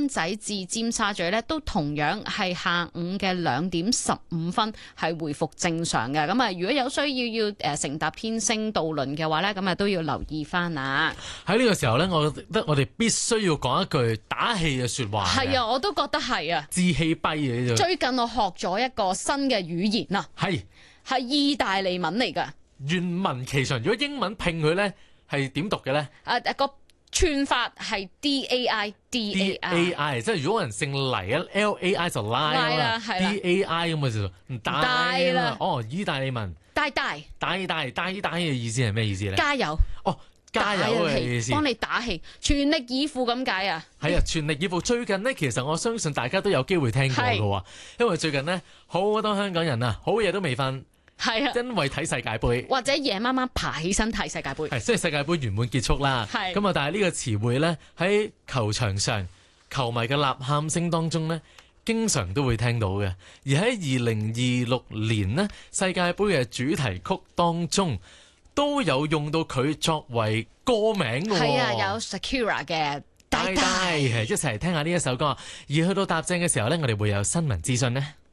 灣仔至尖沙咀咧，都同樣係下午嘅2:15係回復正常嘅。咁啊，如果有需要乘搭天星渡輪嘅話咧，咁啊都要留意翻啊。 喺呢個時候咧，我覺得我哋必須要講一句打氣嘅說話。 係啊，我都覺得係啊。 志氣跛嘅呢度。 最近我學咗一個新嘅語言啊，係意大利文嚟㗎。 願聞其詳。如果英文拼佢咧，係點讀嘅咧？ 個串法係 DAI， 即係如果人姓黎啊 ，LAI 就拉啦，DAI 咁嘅就唔大啦。哦，意大利文大嘅意思係咩意思咧？ 加油！ 哦，加油嘅意思， 幫你打氣，全力以赴咁解啊！ 係啊，全力以赴。最近呢，其實我相信大家都有機會聽過嘅喎，因為最近呢，好多香港人啊，好夜都未瞓。係啊，因為睇世界盃， 或者夜媽媽爬起身睇世界盃。 雖然世界盃圓滿結束啦，咁啊，但係呢個詞彙咧喺球場上球迷嘅吶喊聲當中咧，經常都會聽到嘅。而喺2026年呢，世界盃嘅主題曲當中都有用到佢作為歌名嘅。係啊， 有 Shakira 嘅大大， 一齊嚟聽下呢一首歌。而去到踏正嘅時候咧，我哋會有新聞資訊呢。